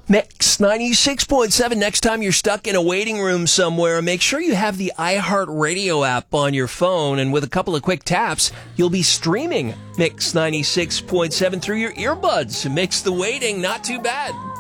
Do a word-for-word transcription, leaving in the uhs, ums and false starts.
Mix ninety-six point seven. Next time you're stuck in a waiting room somewhere, make sure you have the iHeartRadio app on your phone, and with a couple of quick taps, you'll be streaming Mix ninety-six point seven through your earbuds. It makes the waiting not too bad.